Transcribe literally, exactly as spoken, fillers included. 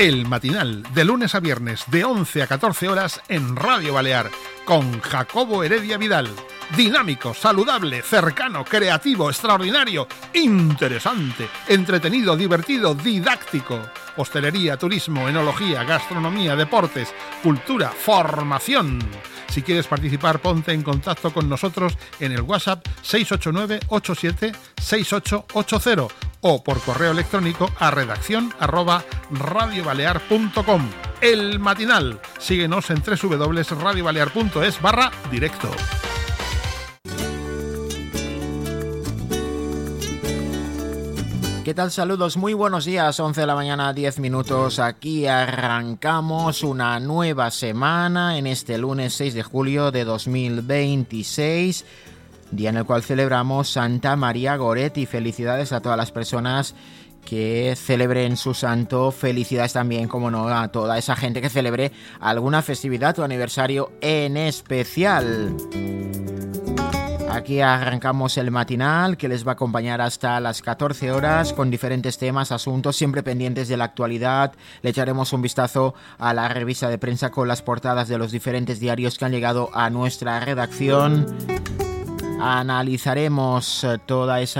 El Matinal, de lunes a viernes, de once a catorce horas en Radio Balear, con Jacobo Heredia Vidal. Dinámico, saludable, cercano, creativo, extraordinario, interesante, entretenido, divertido, didáctico. Hostelería, turismo, enología, gastronomía, deportes, cultura, formación. Si quieres participar, ponte en contacto con nosotros en el WhatsApp seis ocho nueve ocho siete seis ocho ocho cero o por correo electrónico a redacción arroba radiobalear punto com. El Matinal. Síguenos en doble u doble u doble u punto radio balear punto es barra directo. ¿Qué tal? Saludos, muy buenos días, once de la mañana, diez minutos. Aquí arrancamos una nueva semana en este lunes seis de julio de dos mil veintiséis, día en el cual celebramos Santa María Goretti. Felicidades a todas las personas que celebren su santo, felicidades también, como no, a toda esa gente que celebre alguna festividad o aniversario en especial. Aquí arrancamos el matinal que les va a acompañar hasta las catorce horas con diferentes temas, asuntos, siempre pendientes de la actualidad. Le echaremos un vistazo a la revista de prensa con las portadas de los diferentes diarios que han llegado a nuestra redacción. Analizaremos toda esa